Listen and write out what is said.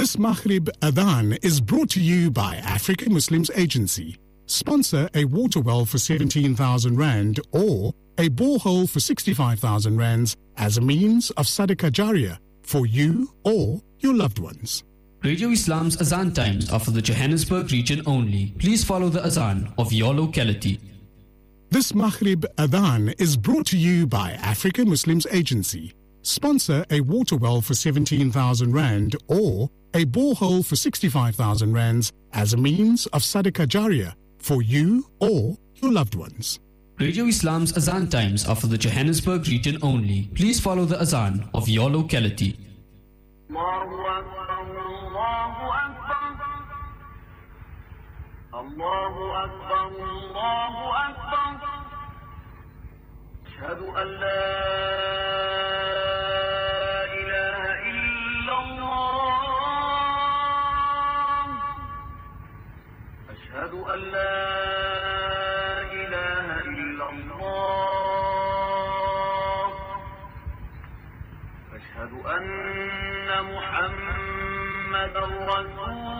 This Maghrib Adhan is brought to you by African Muslims Agency. Sponsor a water well for 17,000 Rand or a borehole for 65,000 Rands as a means of Sadaqah Jariyah for you or your loved ones. Radio Islam's Azan times are for the Johannesburg region only. Please follow the Azan of your locality. This Maghrib Adhan is brought to you by African Muslims Agency. Sponsor a water well for 17,000 Rand or a borehole for 65,000 Rands as a means of Sadaqah Jariyah for you or your loved ones. Radio Islam's Azan times are for the Johannesburg region only. Please follow the Azan of your locality. أشهد أن لا إله إلا الله أشهد أن محمدا رسول